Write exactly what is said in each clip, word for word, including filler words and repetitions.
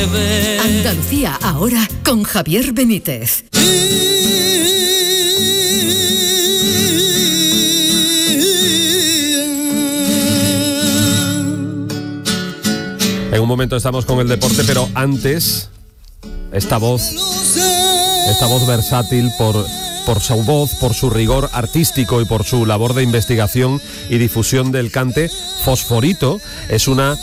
Andalucía ahora con Javier Benítez. En un momento estamos con el deporte, pero antes, esta voz, esta voz versátil por, por su voz, por su rigor artístico y por su labor de investigación y difusión del cante, Fosforito es una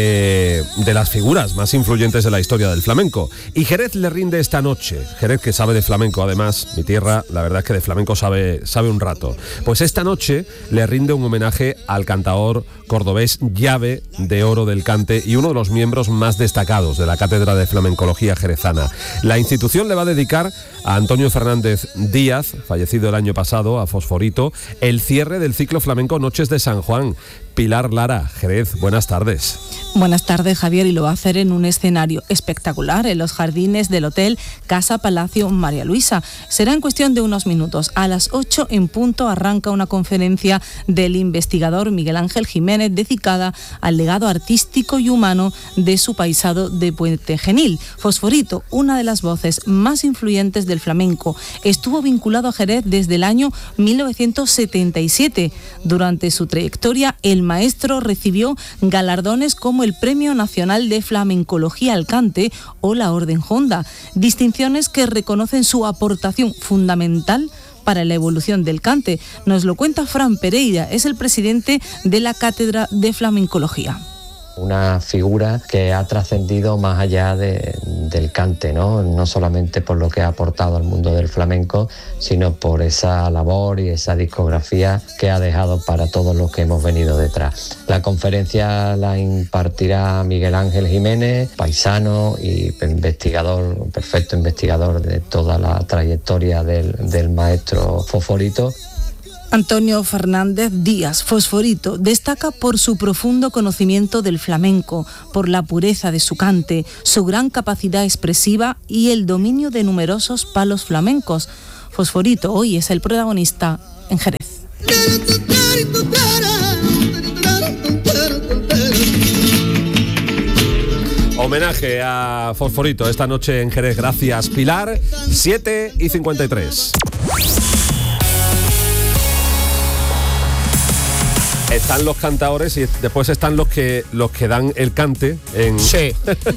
de, de las figuras más influyentes de la historia del flamenco. Y Jerez le rinde esta noche, Jerez que sabe de flamenco además, mi tierra, la verdad es que de flamenco sabe, sabe un rato. Pues esta noche le rinde un homenaje al cantaor cordobés, llave de oro del cante y uno de los miembros más destacados de la Cátedra de Flamencología Jerezana. La institución le va a dedicar a Antonio Fernández Díaz, fallecido el año pasado, a Fosforito, el cierre del ciclo flamenco Noches de San Juan. Pilar Lara, Jerez, buenas tardes. Buenas tardes, Javier, y lo va a hacer en un escenario espectacular en los jardines del Hotel Casa Palacio María Luisa. Será en cuestión de unos minutos. A las ocho en punto arranca una conferencia del investigador Miguel Ángel Jiménez dedicada al legado artístico y humano de su paisado de Puente Genil. Fosforito, una de las voces más influyentes del flamenco, estuvo vinculado a Jerez desde el año mil novecientos setenta y siete. Durante su trayectoria, el maestro recibió galardones como el Premio Nacional de Flamencología al Cante o la Orden Honda, distinciones que reconocen su aportación fundamental para la evolución del cante. Nos lo cuenta Fran Pereira, es el presidente de la Cátedra de Flamencología. Una figura que ha trascendido más allá de, del cante, ¿no? No solamente por lo que ha aportado al mundo del flamenco, sino por esa labor y esa discografía que ha dejado para todos los que hemos venido detrás. La conferencia la impartirá Miguel Ángel Jiménez, paisano y investigador, perfecto investigador de toda la trayectoria del, del maestro Fosforito. Antonio Fernández Díaz, Fosforito, destaca por su profundo conocimiento del flamenco, por la pureza de su cante, su gran capacidad expresiva y el dominio de numerosos palos flamencos. Fosforito hoy es el protagonista en Jerez. Homenaje a Fosforito esta noche en Jerez. Gracias, Pilar. siete y cincuenta y tres. Están los cantaores y después están los que los que dan el cante en sí.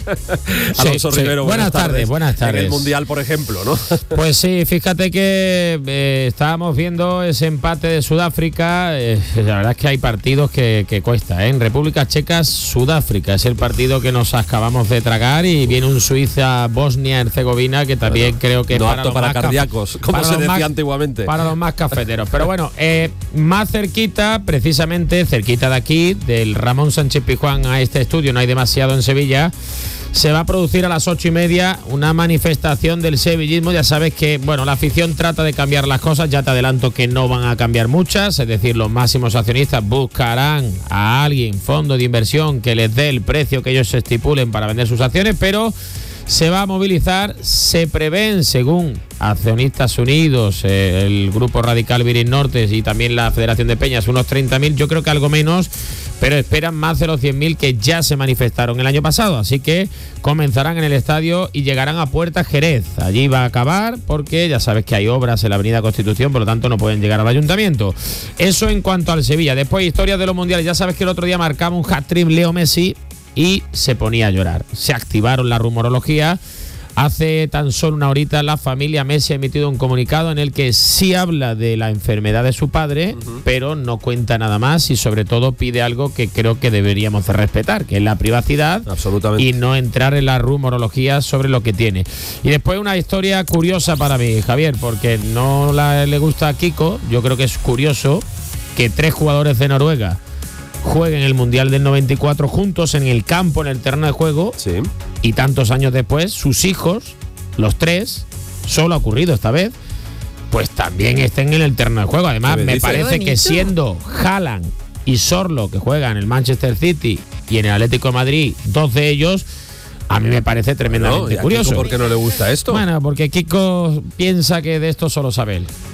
Alonso sí, Rivero, sí. Buenas, buenas tardes, tardes, buenas tardes. En el Mundial, por ejemplo, ¿no? Pues sí, fíjate que eh, estábamos viendo ese empate de Sudáfrica. Eh, la verdad es que hay partidos que, que cuesta, ¿eh? En República Checa, Sudáfrica es el partido que nos acabamos de tragar y viene un Suiza-Bosnia-Herzegovina que también bueno, creo que no para, apto para cardíacos, como para se decía más, antiguamente. Para los más cafeteros. Pero bueno, eh, más cerquita, precisamente cerquita de aquí, del Ramón Sánchez Pizjuán a este estudio, no hay demasiado en Sevilla, se va a producir a las ocho y media una manifestación del sevillismo. Ya sabes que, bueno, la afición trata de cambiar las cosas, ya te adelanto que no van a cambiar muchas, es decir, los máximos accionistas buscarán a alguien, fondo de inversión, que les dé el precio que ellos estipulen para vender sus acciones, pero se va a movilizar, se prevén, según Accionistas Unidos, eh, el Grupo Radical Viris Nortes y también la Federación de Peñas, unos treinta mil, yo creo que algo menos, pero esperan más de los cien mil que ya se manifestaron el año pasado, así que comenzarán en el estadio y llegarán a Puerta Jerez. Allí va a acabar porque ya sabes que hay obras en la Avenida Constitución, por lo tanto no pueden llegar al ayuntamiento. Eso en cuanto al Sevilla. Después, historias de los mundiales. Ya sabes que el otro día marcaba un hat-trick Leo Messi y se ponía a llorar. Se activaron la rumorología. Hace tan solo una horita la familia Messi ha emitido un comunicado en el que sí habla de la enfermedad de su padre, uh-huh. pero no cuenta nada más y sobre todo pide algo que creo que deberíamos de respetar, que es la privacidad. Absolutamente. Y no entrar en la rumorología sobre lo que tiene. Y después una historia curiosa para mí, Javier, porque no la, le gusta a Kiko. Yo creo que es curioso que tres jugadores de Noruega jueguen el Mundial del noventa y cuatro juntos en el campo, en el terreno de juego, sí. Y tantos años después, sus hijos, los tres, solo ha ocurrido esta vez, pues también estén en el terreno de juego. Además, me dice? parece que siendo Haaland y Sorlo, que juegan en el Manchester City y en el Atlético de Madrid, dos de ellos, a mí me parece tremendamente no, curioso. ¿Por qué no le gusta esto? Bueno, porque Kiko piensa que de esto solo sabe él.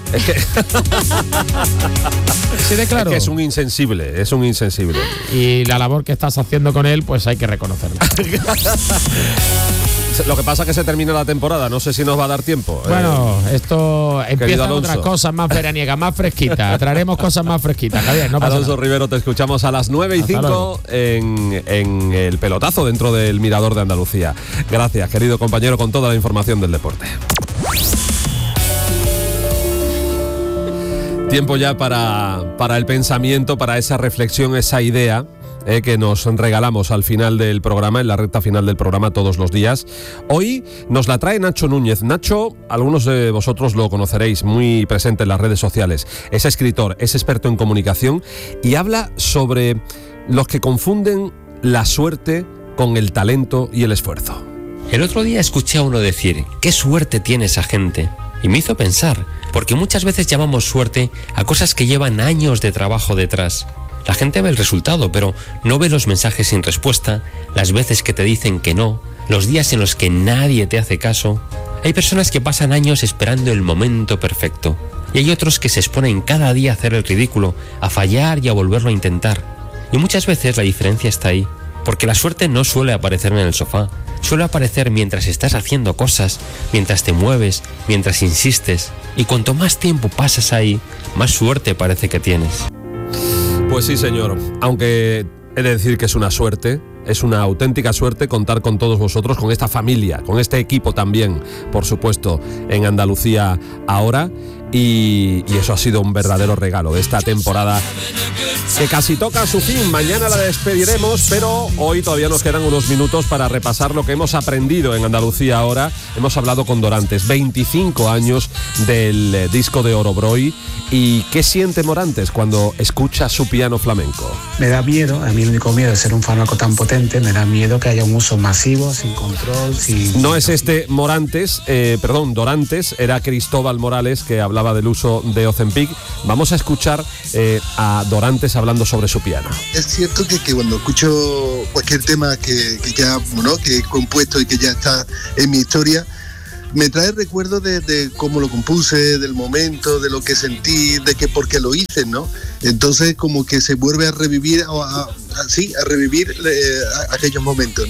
Es que... Sí, de claro. Es que es un insensible, es un insensible. Y la labor que estás haciendo con él, pues hay que reconocerla. Lo que pasa es que se termina la temporada, no sé si nos va a dar tiempo. Bueno, eh, esto empiezan otras cosas más veraniegas, más fresquitas. Traeremos cosas más fresquitas, Javier. No pasa Alonso nada. Rivero, te escuchamos a las nueve y cinco en, en el pelotazo dentro del Mirador de Andalucía. Gracias, querido compañero, con toda la información del deporte. Tiempo ya para, para el pensamiento, para esa reflexión, esa idea eh, que nos regalamos al final del programa, en la recta final del programa todos los días. Hoy nos la trae Nacho Núñez. Nacho, algunos de vosotros lo conoceréis, muy presente en las redes sociales. Es escritor, es experto en comunicación y habla sobre los que confunden la suerte con el talento y el esfuerzo. El otro día escuché a uno decir, qué suerte tiene esa gente. Y me hizo pensar, porque muchas veces llamamos suerte a cosas que llevan años de trabajo detrás. La gente ve el resultado, pero no ve los mensajes sin respuesta, las veces que te dicen que no, los días en los que nadie te hace caso. Hay personas que pasan años esperando el momento perfecto, y hay otros que se exponen cada día a hacer el ridículo, a fallar y a volverlo a intentar. Y muchas veces la diferencia está ahí, porque la suerte no suele aparecer en el sofá, suele aparecer mientras estás haciendo cosas, mientras te mueves, mientras insistes, y cuanto más tiempo pasas ahí, más suerte parece que tienes. Pues sí, señor, aunque he de decir que es una suerte, es una auténtica suerte contar con todos vosotros, con esta familia, con este equipo también, por supuesto, en Andalucía ahora. Y, y eso ha sido un verdadero regalo de esta temporada que casi toca a su fin. Mañana la despediremos, pero hoy todavía nos quedan unos minutos para repasar lo que hemos aprendido en Andalucía ahora. Hemos hablado con Dorantes, veinticinco años del eh, disco de Orobroy. ¿Y qué siente Morantes cuando escucha su piano flamenco? Me da miedo, a mí el único miedo es ser un fármaco tan potente, me da miedo que haya un uso masivo, sin control, sin... No es este Morantes, eh, perdón, Dorantes, era Cristóbal Morales, que hablaba del uso de Ozempic. Vamos a escuchar eh, a Dorantes hablando sobre su piano. Es cierto que, que cuando escucho cualquier tema que, que ya, ¿no?, que he compuesto y que ya está en mi historia, me trae recuerdos de, de cómo lo compuse, del momento, de lo que sentí, de que por qué lo hice, ¿no? Entonces como que se vuelve a revivir, a, a, a, sí, a revivir eh, a, aquellos momentos, ¿no?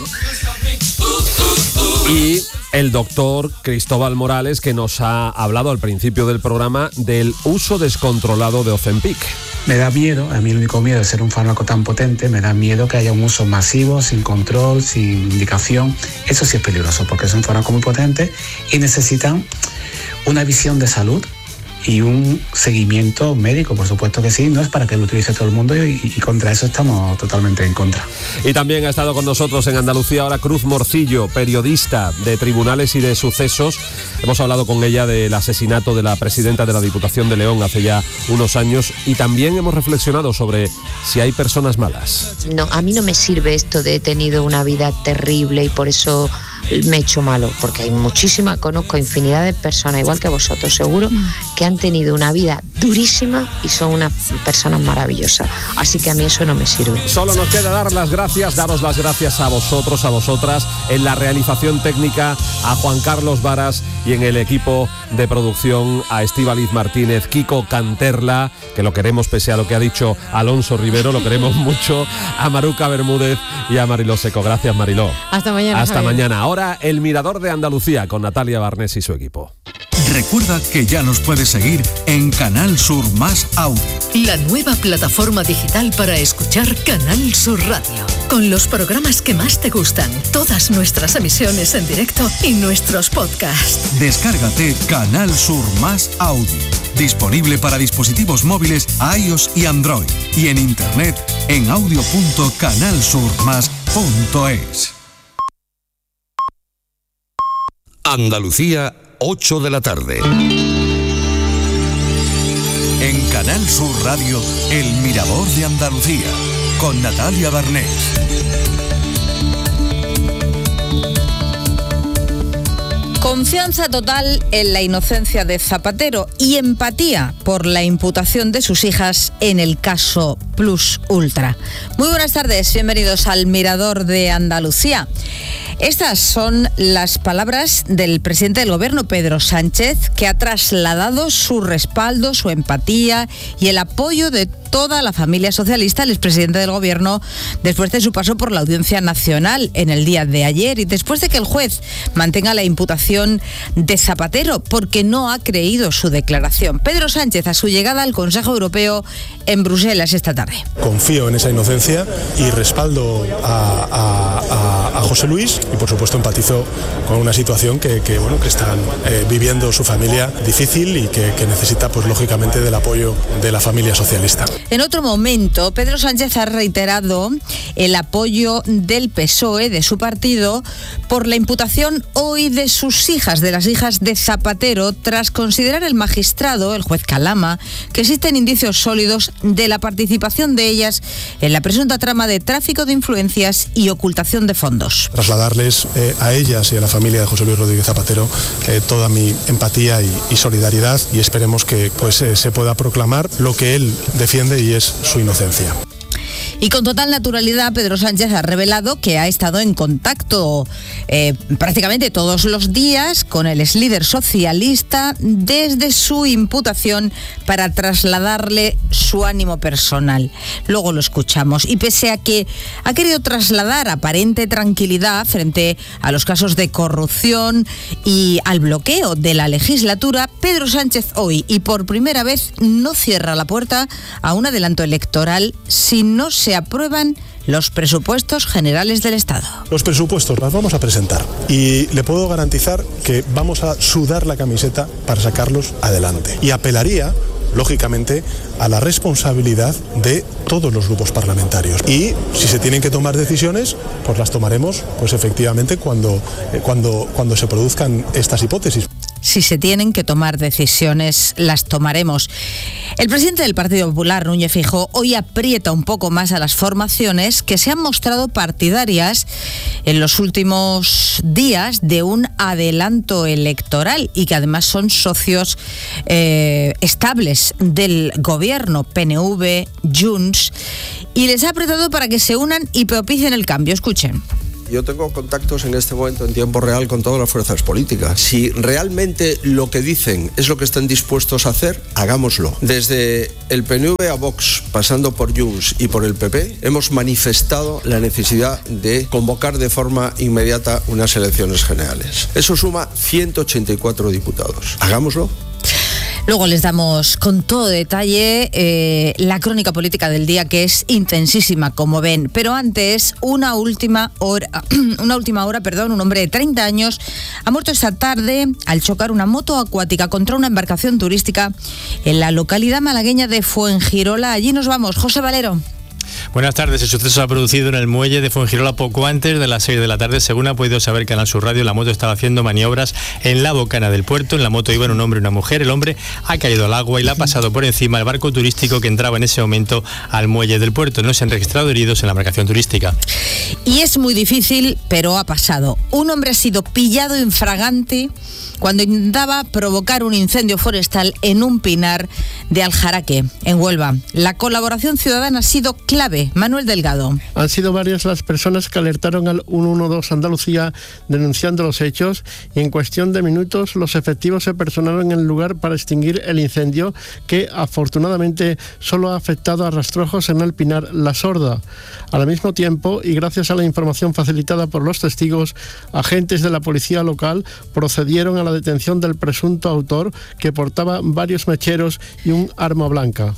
Y el doctor Cristóbal Morales, que nos ha hablado al principio del programa del uso descontrolado de Ozempic. Me da miedo, a mí el único miedo es ser un fármaco tan potente, me da miedo que haya un uso masivo, sin control, sin indicación. Eso sí es peligroso porque es un fármaco muy potente y necesitan una visión de salud y un seguimiento médico, por supuesto que sí, no es para que lo utilice todo el mundo y, y contra eso estamos totalmente en contra. Y también ha estado con nosotros en Andalucía ahora Cruz Morcillo, periodista de Tribunales y de Sucesos. Hemos hablado con ella del asesinato de la presidenta de la Diputación de León hace ya unos años y también hemos reflexionado sobre si hay personas malas. No, a mí no me sirve esto de he tenido una vida terrible y por eso me he hecho malo, porque hay muchísimas, conozco infinidad de personas, igual que vosotros seguro, que han tenido una vida durísima y son unas personas maravillosas. Así que a mí eso no me sirve. Solo nos queda dar las gracias, daros las gracias a vosotros, a vosotras, en la realización técnica, a Juan Carlos Varas y en el equipo de producción, a Estíbaliz Martínez, Kiko Canterla, que lo queremos pese a lo que ha dicho Alonso Rivero, lo queremos mucho, a Maruca Bermúdez y a Mariló Seco. Gracias, Mariló. Hasta mañana. Hasta Javier. mañana. Ahora el Mirador de Andalucía con Natalia Barnés y su equipo. Recuerda que ya nos puedes seguir en Canal Sur Más Audio. La nueva plataforma digital para escuchar Canal Sur Radio. Con los programas que más te gustan, todas nuestras emisiones en directo y nuestros podcasts. Descárgate Canal Sur Más Audio. Disponible para dispositivos móviles iOS y Android. Y en internet en audio punto canal sur más punto es. Andalucía, ocho de la tarde. En Canal Sur Radio, El Mirador de Andalucía, con Natalia Barnés. Confianza total en la inocencia de Zapatero y empatía por la imputación de sus hijas en el caso Plus Ultra. Muy buenas tardes, bienvenidos al Mirador de Andalucía. Estas son las palabras del presidente del Gobierno, Pedro Sánchez, que ha trasladado su respaldo, su empatía y el apoyo de toda la familia socialista al expresidente del Gobierno después de su paso por la Audiencia Nacional en el día de ayer y después de que el juez mantenga la imputación de Zapatero porque no ha creído su declaración. Pedro Sánchez a su llegada al Consejo Europeo en Bruselas esta tarde. Confío en esa inocencia y respaldo a, a, a, a José Luis y por supuesto empatizo con una situación que, que, bueno, que están eh, viviendo su familia difícil y que, que necesita pues lógicamente del apoyo de la familia socialista. En otro momento, Pedro Sánchez ha reiterado el apoyo del P S O E, de su partido, por la imputación hoy de sus hijas, de las hijas de Zapatero, tras considerar el magistrado, el juez Calama, que existen indicios sólidos de la participación de ellas en la presunta trama de tráfico de influencias y ocultación de fondos. Trasladarles eh, a ellas y a la familia de José Luis Rodríguez Zapatero eh, toda mi empatía y, y solidaridad y esperemos que pues, eh, se pueda proclamar lo que él defiende y es su inocencia. Y con total naturalidad, Pedro Sánchez ha revelado que ha estado en contacto eh, prácticamente todos los días con el exlíder socialista desde su imputación para trasladarle su ánimo personal. Luego lo escuchamos. Y pese a que ha querido trasladar aparente tranquilidad frente a los casos de corrupción y al bloqueo de la legislatura, Pedro Sánchez hoy y por primera vez no cierra la puerta a un adelanto electoral si no se se aprueban los presupuestos generales del Estado. Los presupuestos los vamos a presentar y le puedo garantizar que vamos a sudar la camiseta para sacarlos adelante. Y apelaría, lógicamente, a la responsabilidad de todos los grupos parlamentarios. Y si se tienen que tomar decisiones, pues las tomaremos, pues efectivamente, cuando, cuando, cuando se produzcan estas hipótesis. Si se tienen que tomar decisiones, las tomaremos. El presidente del Partido Popular, Núñez Feijóo, hoy aprieta un poco más a las formaciones que se han mostrado partidarias en los últimos días de un adelanto electoral y que además son socios eh, estables del gobierno, P N V, Junts, y les ha apretado para que se unan y propicien el cambio. Escuchen. Yo tengo contactos en este momento en tiempo real con todas las fuerzas políticas. Si realmente lo que dicen es lo que están dispuestos a hacer, hagámoslo. Desde el P N V a Vox, pasando por Junts y por el P P, hemos manifestado la necesidad de convocar de forma inmediata unas elecciones generales. Eso suma ciento ochenta y cuatro diputados. Hagámoslo. Luego les damos con todo detalle eh, la crónica política del día, que es intensísima, como ven. Pero antes, una última hora, una última hora, perdón, un hombre de treinta años ha muerto esta tarde al chocar una moto acuática contra una embarcación turística en la localidad malagueña de Fuengirola. Allí nos vamos, José Valero. Buenas tardes. El suceso se ha producido en el muelle de Fuengirola poco antes de las seis de la tarde. Según ha podido saber Canal Sur Radio, la moto estaba haciendo maniobras en la bocana del puerto. En la moto iban un hombre y una mujer. El hombre ha caído al agua y le ha pasado por encima el barco turístico que entraba en ese momento al muelle del puerto. No se han registrado heridos en la embarcación turística. Y es muy difícil, pero ha pasado. Un hombre ha sido pillado infragante cuando intentaba provocar un incendio forestal en un pinar de Aljaraque, en Huelva. La colaboración ciudadana ha sido clave. Manuel Delgado. Han sido varias las personas que alertaron al ciento doce Andalucía denunciando los hechos y en cuestión de minutos los efectivos se personaron en el lugar para extinguir el incendio que afortunadamente solo ha afectado a rastrojos en el pinar La Sorda. Al mismo tiempo y gracias a la información facilitada por los testigos, agentes de la policía local procedieron a la detención del presunto autor que portaba varios mecheros y un arma blanca.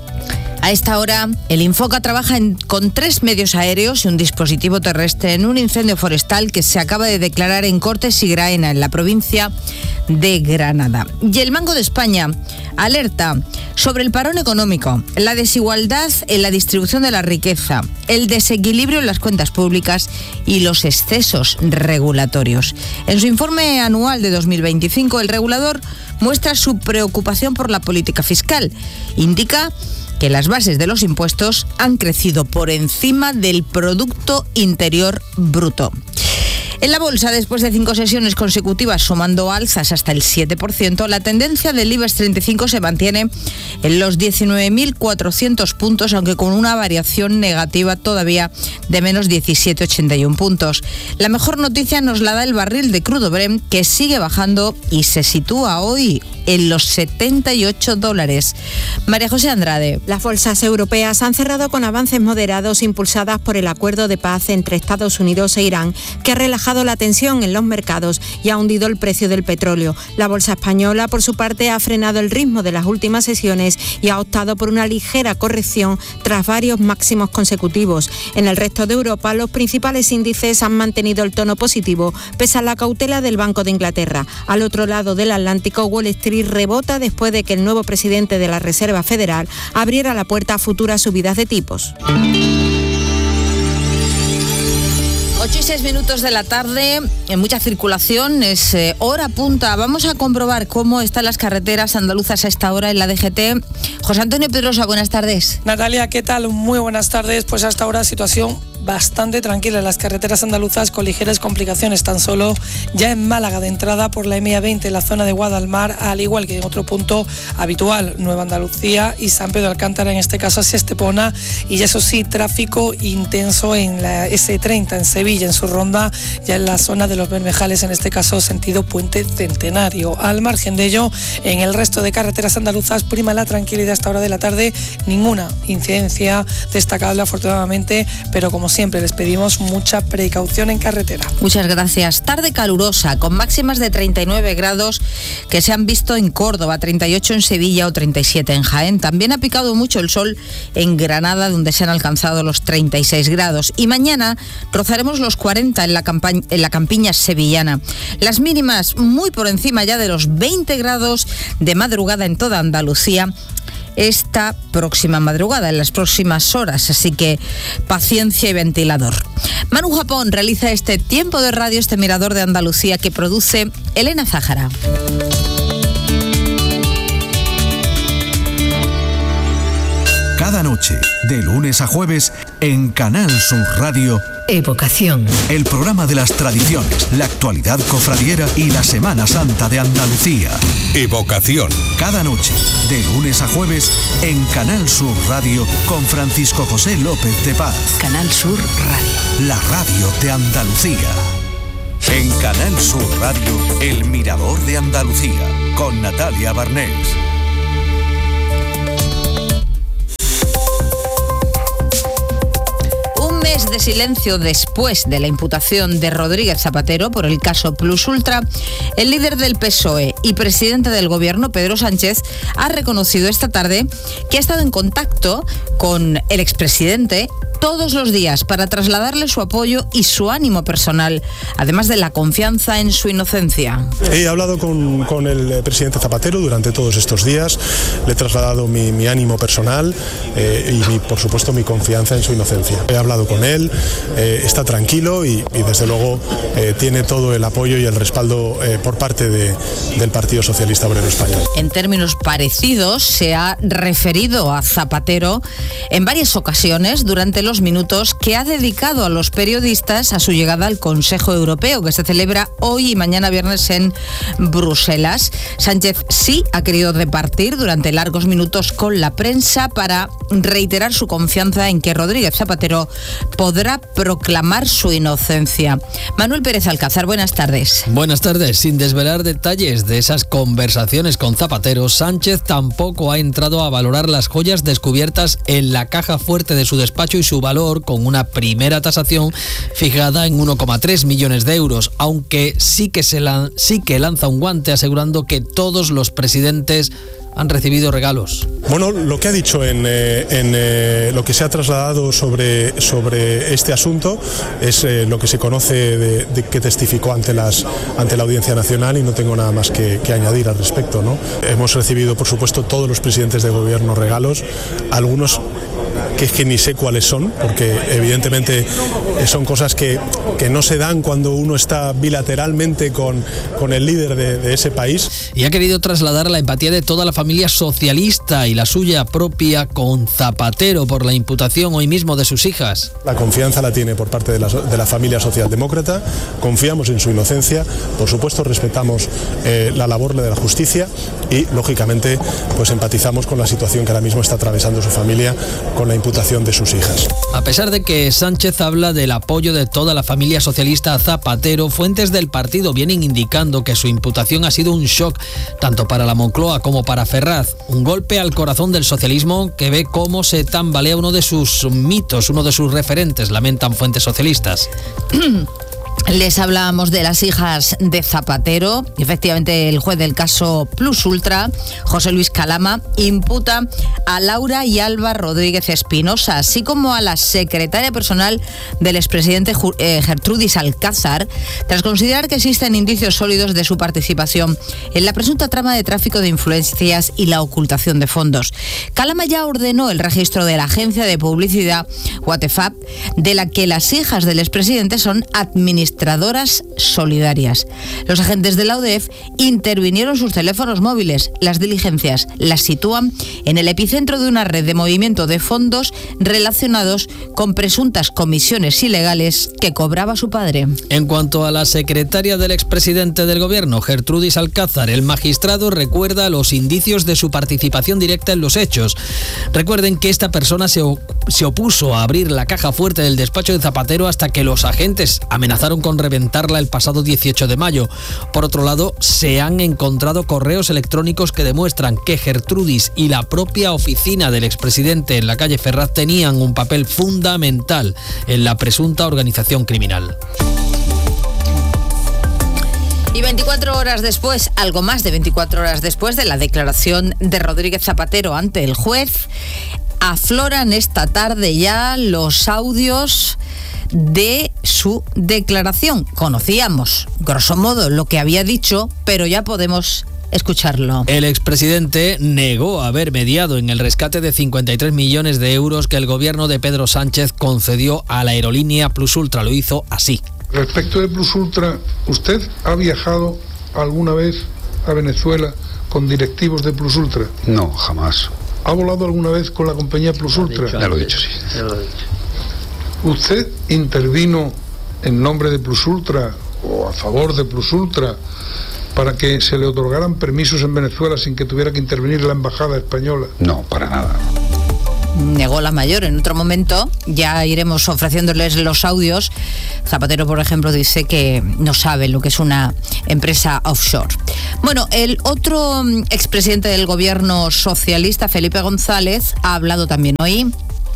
A esta hora, el Infoca trabaja en, con tres medios aéreos y un dispositivo terrestre en un incendio forestal que se acaba de declarar en Cortes y Graena, en la provincia de Granada. Y el Banco de España alerta sobre el parón económico, la desigualdad en la distribución de la riqueza, el desequilibrio en las cuentas públicas y los excesos regulatorios. En su informe anual de dos mil veinticinco, el regulador muestra su preocupación por la política fiscal. Indica que las bases de los impuestos han crecido por encima del Producto Interior Bruto. En la bolsa, después de cinco sesiones consecutivas sumando alzas hasta el siete por ciento, la tendencia del IBEX treinta y cinco se mantiene en los diecinueve mil cuatrocientos puntos, aunque con una variación negativa todavía de menos diecisiete coma ochenta y uno puntos. La mejor noticia nos la da el barril de crudo Brent, que sigue bajando y se sitúa hoy en los setenta y ocho dólares. María José Andrade. Las bolsas europeas han cerrado con avances moderados impulsadas por el acuerdo de paz entre Estados Unidos e Irán, que ha relajado la tensión en los mercados y ha hundido el precio del petróleo. La bolsa española, por su parte, ha frenado el ritmo de las últimas sesiones y ha optado por una ligera corrección tras varios máximos consecutivos. En el resto de Europa, los principales índices han mantenido el tono positivo, pese a la cautela del Banco de Inglaterra. Al otro lado del Atlántico, Wall Street rebota después de que el nuevo presidente de la Reserva Federal abriera la puerta a futuras subidas de tipos. ocho y seis minutos de la tarde, en mucha circulación, es eh, hora punta. Vamos a comprobar cómo están las carreteras andaluzas a esta hora en la D G T. José Antonio Pedrosa, buenas tardes. Natalia, ¿qué tal? Muy buenas tardes. Pues hasta ahora situación bastante tranquila en las carreteras andaluzas, con ligeras complicaciones tan solo ya en Málaga de entrada por la M I A veinte en la zona de Guadalmar, al igual que en otro punto habitual, Nueva Andalucía y San Pedro de Alcántara, en este caso hacia Estepona, y eso sí, tráfico intenso en la ese treinta en Sevilla, en su ronda, ya en la zona de los Bermejales, en este caso sentido Puente Centenario. Al margen de ello, en el resto de carreteras andaluzas prima la tranquilidad a esta hora de la tarde, ninguna incidencia destacable afortunadamente, pero como siempre les pedimos mucha precaución en carretera. Muchas gracias. Tarde calurosa, con máximas de treinta y nueve grados que se han visto en Córdoba, treinta y ocho en Sevilla o treinta y siete en Jaén. También ha picado mucho el sol en Granada, donde se han alcanzado los treinta y seis grados. Y mañana rozaremos los cuarenta en la, campaña, en la campiña sevillana. Las mínimas muy por encima ya de los veinte grados de madrugada en toda Andalucía esta próxima madrugada, en las próximas horas, así que paciencia y ventilador. Manu Japón realiza este tiempo de radio, este mirador de Andalucía que produce Elena Zájara. Cada noche, de lunes a jueves, en Canal Sur Radio, Evocación. El programa de las tradiciones, la actualidad cofradiera y la Semana Santa de Andalucía. Evocación. Cada noche, de lunes a jueves, en Canal Sur Radio, con Francisco José López de Paz. Canal Sur Radio. La radio de Andalucía. En Canal Sur Radio, El Mirador de Andalucía, con Natalia Barnés. De silencio después de la imputación de Rodríguez Zapatero por el caso Plus Ultra, el líder del P S O E y presidente del gobierno, Pedro Sánchez, ha reconocido esta tarde que ha estado en contacto con el expresidente todos los días para trasladarle su apoyo y su ánimo personal, además de la confianza en su inocencia. He hablado con, con el presidente Zapatero durante todos estos días, le he trasladado mi, mi ánimo personal eh, y mi, por supuesto mi confianza en su inocencia. He hablado con él, eh, está tranquilo y, y desde luego eh, tiene todo el apoyo y el respaldo eh, por parte de, del Partido Socialista Obrero Español. En términos parecidos se ha referido a Zapatero en varias ocasiones durante los minutos que ha dedicado a los periodistas a su llegada al Consejo Europeo, que se celebra hoy y mañana viernes en Bruselas. Sánchez sí ha querido repartir durante largos minutos con la prensa para reiterar su confianza en que Rodríguez Zapatero podrá proclamar su inocencia. Manuel Pérez Alcázar, buenas tardes. Buenas tardes. Sin desvelar detalles de esas conversaciones con Zapatero, Sánchez tampoco ha entrado a valorar las joyas descubiertas en la caja fuerte de su despacho y su valor, con una primera tasación fijada en uno coma tres millones de euros, aunque sí que, se la, sí que lanza un guante asegurando que todos los presidentes han recibido regalos. Bueno, lo que ha dicho en, eh, en eh, lo que se ha trasladado sobre, sobre este asunto es eh, lo que se conoce de, de que testificó ante, las, ante la Audiencia Nacional y no tengo nada más que, que añadir al respecto, ¿no? Hemos recibido, por supuesto, todos los presidentes de gobierno regalos, algunos que es que ni sé cuáles son, porque evidentemente son cosas que, que no se dan cuando uno está bilateralmente con, con el líder de, de ese país. Y ha querido trasladar la empatía de toda la familia socialista y la suya propia con Zapatero por la imputación hoy mismo de sus hijas. La confianza la tiene por parte de la, de la familia socialdemócrata, confiamos en su inocencia, por supuesto respetamos eh, la labor de la justicia y lógicamente pues empatizamos con la situación que ahora mismo está atravesando su familia con la imputación de sus hijas. A pesar de que Sánchez habla del apoyo de toda la familia socialista a Zapatero, fuentes del partido vienen indicando que su imputación ha sido un shock tanto para la Moncloa como para Ferraz, un golpe al corazón del socialismo que ve cómo se tambalea uno de sus mitos, uno de sus referentes, lamentan fuentes socialistas. Les hablábamos de las hijas de Zapatero. Efectivamente, el juez del caso Plus Ultra, José Luis Calama, imputa a Laura y Alba Rodríguez Espinosa, así como a la secretaria personal del expresidente Gertrudis Alcázar, tras considerar que existen indicios sólidos de su participación en la presunta trama de tráfico de influencias y la ocultación de fondos. Calama ya ordenó el registro de la agencia de publicidad Watefap, de la que las hijas del expresidente son administradoras solidarias. Los agentes de la U D E F intervinieron sus teléfonos móviles. Las diligencias las sitúan en el epicentro de una red de movimiento de fondos relacionados con presuntas comisiones ilegales que cobraba su padre. En cuanto a la secretaria del expresidente del gobierno, Gertrudis Alcázar, el magistrado recuerda los indicios de su participación directa en los hechos. Recuerden que esta persona se, se opuso a abrir la caja fuerte del despacho de Zapatero hasta que los agentes amenazaron con reventarla el pasado dieciocho de mayo. Por otro lado, se han encontrado correos electrónicos que demuestran que Gertrudis y la propia oficina del expresidente en la calle Ferraz tenían un papel fundamental en la presunta organización criminal. Y veinticuatro horas después, algo más de veinticuatro horas después de la declaración de Rodríguez Zapatero ante el juez, afloran esta tarde ya los audios de su declaración. Conocíamos, grosso modo, lo que había dicho, pero ya podemos escucharlo. El expresidente negó haber mediado en el rescate de cincuenta y tres millones de euros que el gobierno de Pedro Sánchez concedió a la aerolínea Plus Ultra. Lo hizo así. Respecto de Plus Ultra, ¿usted ha viajado alguna vez a Venezuela con directivos de Plus Ultra? No, jamás. ¿Ha volado alguna vez con la compañía Plus Ultra? Ya lo he dicho, sí. Ya lo he dicho. ¿Usted intervino en nombre de Plus Ultra o a favor de Plus Ultra para que se le otorgaran permisos en Venezuela sin que tuviera que intervenir la embajada española? No, para nada. Negó la mayor. En otro momento ya iremos ofreciéndoles los audios. Zapatero, por ejemplo, dice que no sabe lo que es una empresa offshore. Bueno, el otro expresidente del gobierno socialista, Felipe González, ha hablado también hoy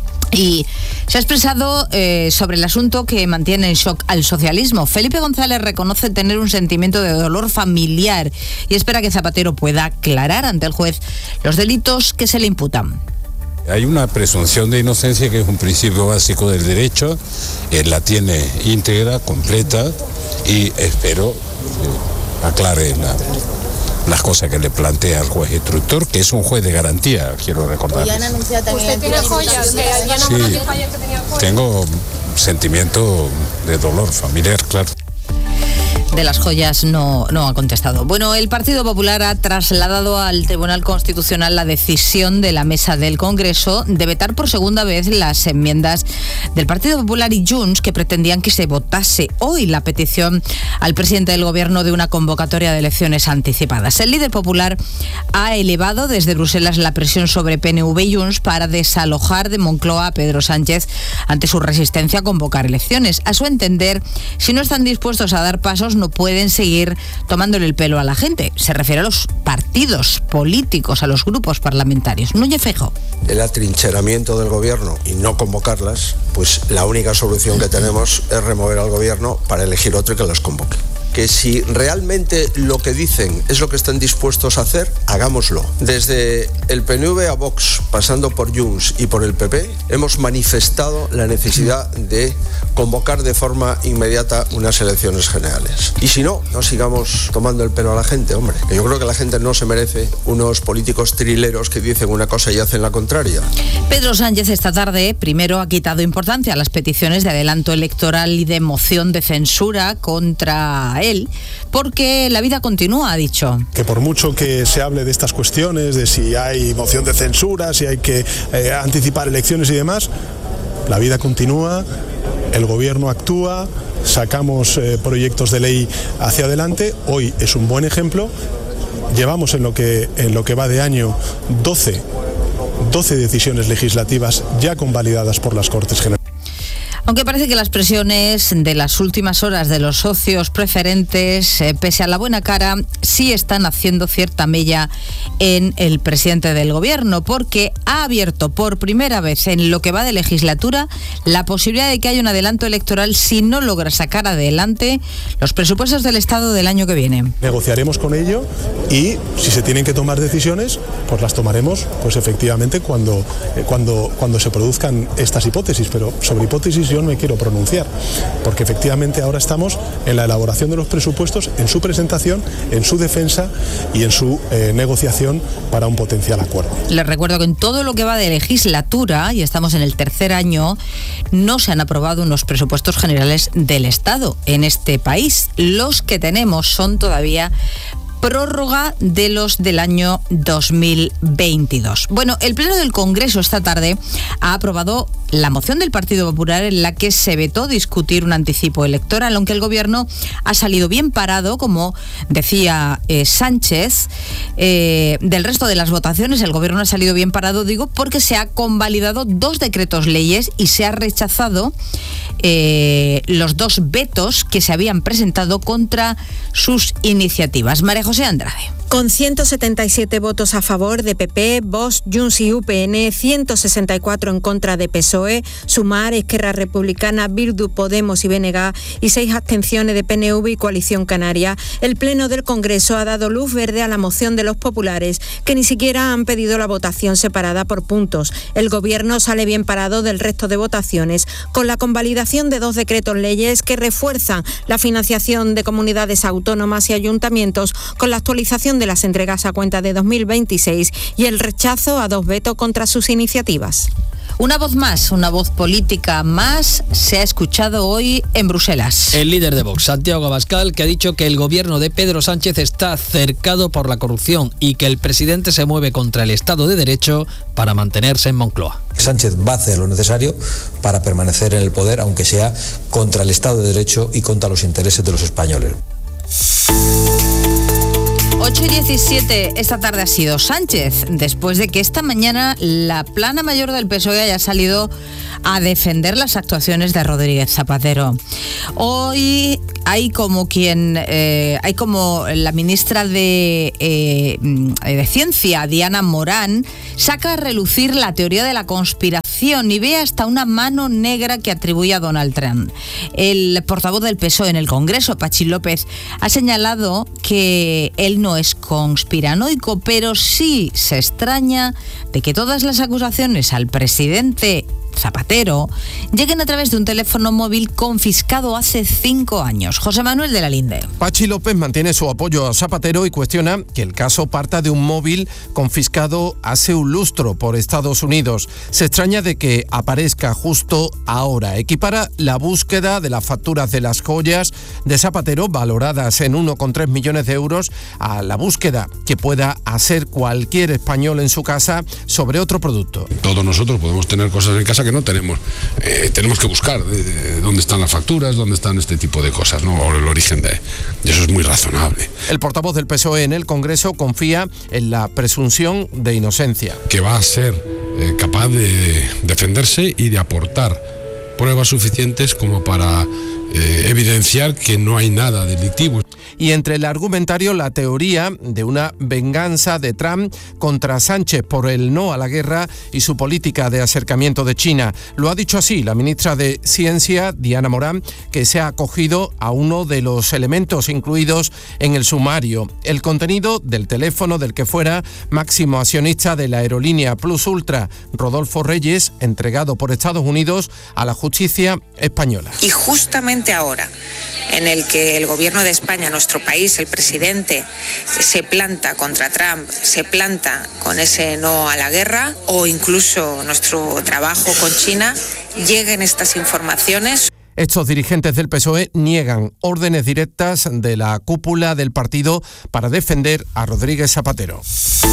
y se ha expresado eh, sobre el asunto que mantiene en shock al socialismo. Felipe González reconoce tener un sentimiento de dolor familiar y espera que Zapatero pueda aclarar ante el juez los delitos que se le imputan. Hay una presunción de inocencia que es un principio básico del derecho, él la tiene íntegra, completa y espero que aclare la, las cosas que le plantea el juez instructor, que es un juez de garantía, quiero recordar. ¿Usted tiene joyas? Sí, tengo sentimiento de dolor familiar, claro. De las joyas no, no ha contestado. Bueno, el Partido Popular ha trasladado al Tribunal Constitucional la decisión de la mesa del Congreso de vetar por segunda vez las enmiendas del Partido Popular y Junts que pretendían que se votase hoy la petición al presidente del Gobierno de una convocatoria de elecciones anticipadas. El líder popular ha elevado desde Bruselas la presión sobre P N V y Junts para desalojar de Moncloa a Pedro Sánchez ante su resistencia a convocar elecciones. A su entender, si no están dispuestos a dar pasos, no pueden seguir tomándole el pelo a la gente. Se refiere a los partidos políticos, a los grupos parlamentarios. Núñez Feijóo. El atrincheramiento del gobierno y no convocarlas, pues la única solución que tenemos es remover al gobierno para elegir otro y que las convoque. que si realmente lo que dicen es lo que están dispuestos a hacer, hagámoslo. Desde el P N V a Vox, pasando por Junts y por el P P, hemos manifestado la necesidad de convocar de forma inmediata unas elecciones generales. Y si no, no sigamos tomando el pelo a la gente, hombre, que yo creo que la gente no se merece unos políticos trileros que dicen una cosa y hacen la contraria. Pedro Sánchez esta tarde primero ha quitado importancia a las peticiones de adelanto electoral y de moción de censura contra él, porque la vida continúa, ha dicho. Que por mucho que se hable de estas cuestiones, de si hay moción de censura, si hay que eh, anticipar elecciones y demás, la vida continúa, el gobierno actúa, sacamos eh, proyectos de ley hacia adelante. Hoy es un buen ejemplo. Llevamos en lo que, en lo que va de año doce, doce decisiones legislativas ya convalidadas por las Cortes Generales. Aunque parece que las presiones de las últimas horas de los socios preferentes, eh, pese a la buena cara, sí están haciendo cierta mella en el presidente del gobierno, porque ha abierto por primera vez en lo que va de legislatura la posibilidad de que haya un adelanto electoral si no logra sacar adelante los presupuestos del Estado del año que viene. Negociaremos con ello y si se tienen que tomar decisiones, pues las tomaremos, pues efectivamente cuando, eh, cuando, cuando se produzcan estas hipótesis, pero sobre hipótesis yo no me quiero pronunciar, porque efectivamente ahora estamos en la elaboración de los presupuestos, en su presentación, en su defensa y en su eh, negociación para un potencial acuerdo. Les recuerdo que en todo lo que va de legislatura, y estamos en el tercer año, no se han aprobado unos presupuestos generales del Estado en este país. Los que tenemos son todavía prórroga de los del año dos mil veintidós. Bueno, el Pleno del Congreso esta tarde ha aprobado la moción del Partido Popular en la que se vetó discutir un anticipo electoral, aunque el Gobierno ha salido bien parado, como decía eh, Sánchez. Eh, del resto de las votaciones, el Gobierno ha salido bien parado, digo, porque se ha convalidado dos decretos leyes y se ha rechazado eh, los dos vetos que se habían presentado contra sus iniciativas. María José Andrade. Con ciento setenta y siete votos a favor de P P, Vox, Junts y U P N, ciento sesenta y cuatro en contra de P S O E, Sumar, Esquerra Republicana, Bildu, Podemos y B N G y seis abstenciones de P N V y Coalición Canaria, el Pleno del Congreso ha dado luz verde a la moción de los populares, que ni siquiera han pedido la votación separada por puntos. El Gobierno sale bien parado del resto de votaciones, con la convalidación de dos decretos leyes que refuerzan la financiación de comunidades autónomas y ayuntamientos, con la actualización de las entregas a cuenta de dos mil veintiséis y el rechazo a dos vetos contra sus iniciativas. Una voz más, una voz política más, se ha escuchado hoy en Bruselas. El líder de Vox, Santiago Abascal, que ha dicho que el gobierno de Pedro Sánchez está cercado por la corrupción y que el presidente se mueve contra el Estado de Derecho para mantenerse en Moncloa. Sánchez va a hacer lo necesario para permanecer en el poder, aunque sea contra el Estado de Derecho y contra los intereses de los españoles. ocho y diecisiete, esta tarde ha sido Sánchez, después de que esta mañana la plana mayor del P S O E haya salido a defender las actuaciones de Rodríguez Zapatero. Hoy hay como quien, eh, hay como la ministra de, eh, de Ciencia, Diana Morán, saca a relucir la teoría de la conspiración y ve hasta una mano negra que atribuye a Donald Trump. El portavoz del P S O E en el Congreso, Pachi López, ha señalado que él no es conspiranoico, pero sí se extraña de que todas las acusaciones al presidente Zapatero lleguen a través de un teléfono móvil confiscado hace cinco años. José Manuel de la Linde. Pachi López mantiene su apoyo a Zapatero y cuestiona que el caso parta de un móvil confiscado hace un lustro por Estados Unidos. Se extraña de que aparezca justo ahora. Equipara la búsqueda de las facturas de las joyas de Zapatero, valoradas en uno coma tres millones de euros, a la búsqueda que pueda hacer cualquier español en su casa sobre otro producto. Todos nosotros podemos tener cosas en casa que no tenemos. Eh, tenemos que buscar eh, dónde están las facturas, dónde están este tipo de cosas, ¿no? O el origen de... Y eso es muy razonable. El portavoz del P S O E en el Congreso confía en la presunción de inocencia. Que va a ser eh, capaz de defenderse y de aportar pruebas suficientes como para eh, evidenciar que no hay nada delictivo. Y entre el argumentario, la teoría de una venganza de Trump contra Sánchez por el no a la guerra y su política de acercamiento de China. Lo ha dicho así la ministra de Ciencia, Diana Morán, que se ha acogido a uno de los elementos incluidos en el sumario, el contenido del teléfono del que fuera máximo accionista de la aerolínea Plus Ultra, Rodolfo Reyes, entregado por Estados Unidos a la justicia española. Y justamente ahora, en el que el gobierno de España, nuestro país, el presidente, se planta contra Trump, se planta con ese no a la guerra, o incluso nuestro trabajo con China, lleguen estas informaciones. Estos dirigentes del P S O E niegan órdenes directas de la cúpula del partido para defender a Rodríguez Zapatero.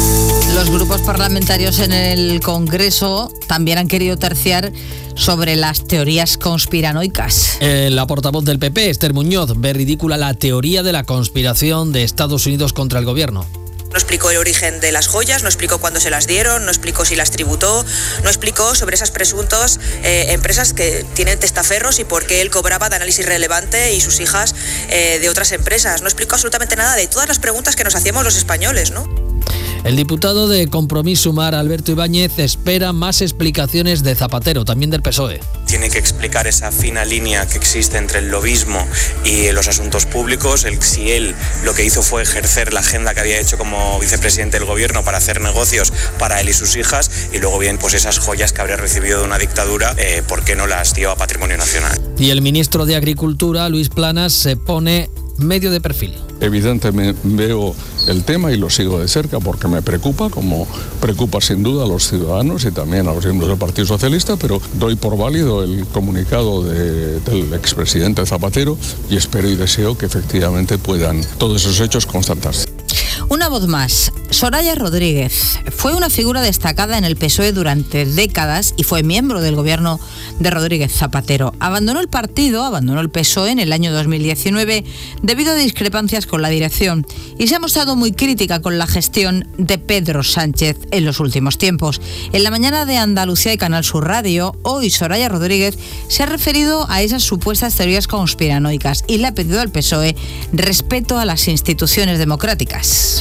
Los grupos parlamentarios en el Congreso también han querido terciar sobre las teorías conspiranoicas. Eh, la portavoz del P P, Esther Muñoz, ve ridícula la teoría de la conspiración de Estados Unidos contra el gobierno. No explicó el origen de las joyas, no explicó cuándo se las dieron, no explicó si las tributó, no explicó sobre esas presuntas eh, empresas que tienen testaferros y por qué él cobraba de análisis relevante y sus hijas eh, de otras empresas. No explicó absolutamente nada de todas las preguntas que nos hacíamos los españoles, ¿no? El diputado de Compromís Sumar, Alberto Ibáñez, espera más explicaciones de Zapatero, también del P S O E. Tiene que explicar esa fina línea que existe entre el lobismo y los asuntos públicos, el, si él lo que hizo fue ejercer la agenda que había hecho como vicepresidente del gobierno para hacer negocios para él y sus hijas, y luego bien, pues esas joyas que habría recibido de una dictadura, eh, ¿por qué no las dio a Patrimonio Nacional? Y el ministro de Agricultura, Luis Planas, se pone medio de perfil. Evidentemente veo el tema y lo sigo de cerca porque me preocupa, como preocupa sin duda a los ciudadanos y también a los miembros del Partido Socialista, pero doy por válido el comunicado de, del expresidente Zapatero y espero y deseo que efectivamente puedan todos esos hechos constatarse. Una voz más. Soraya Rodríguez fue una figura destacada en el P S O E durante décadas y fue miembro del gobierno de Rodríguez Zapatero. Abandonó el partido, abandonó el P S O E en el año dos mil diecinueve debido a discrepancias con la dirección y se ha mostrado muy crítica con la gestión de Pedro Sánchez en los últimos tiempos. En la mañana de Andalucía y Canal Sur Radio, hoy Soraya Rodríguez se ha referido a esas supuestas teorías conspiranoicas y le ha pedido al P S O E respeto a las instituciones democráticas.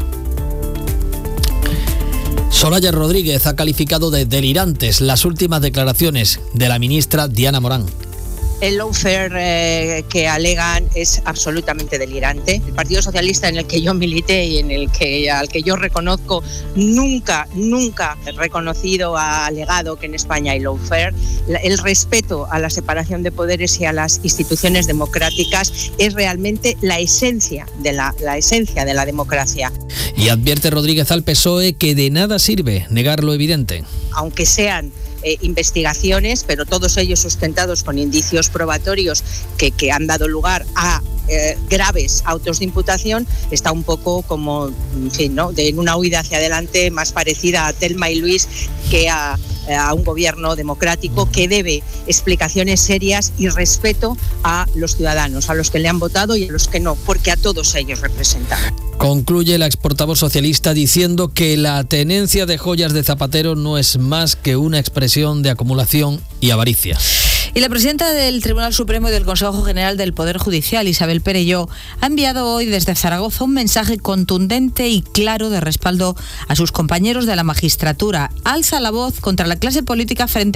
Soraya Rodríguez ha calificado de delirantes las últimas declaraciones de la ministra Diana Morán. El lawfare eh, que alegan es absolutamente delirante. El Partido Socialista en el que yo milité y en el que al que yo reconozco nunca, nunca he reconocido, ha alegado que en España hay lawfare. El respeto a la separación de poderes y a las instituciones democráticas es realmente la esencia de la, la esencia de la democracia. Y advierte Rodríguez al P S O E que de nada sirve negar lo evidente. Aunque sean Eh, investigaciones, pero todos ellos sustentados con indicios probatorios que, que han dado lugar a eh, graves autos de imputación, está un poco como, en fin, ¿no?, de en una huida hacia adelante más parecida a Telma y Luis que a, a un gobierno democrático que debe explicaciones serias y respeto a los ciudadanos, a los que le han votado y a los que no, porque a todos ellos representan. Concluye la exportavoz socialista diciendo que la tenencia de joyas de Zapatero no es más que una expresión de acumulación y avaricia. Y la presidenta del Tribunal Supremo y del Consejo General del Poder Judicial, Isabel Perelló, ha enviado hoy desde Zaragoza un mensaje contundente y claro de respaldo a sus compañeros de la magistratura. Alza la voz contra la clase política frente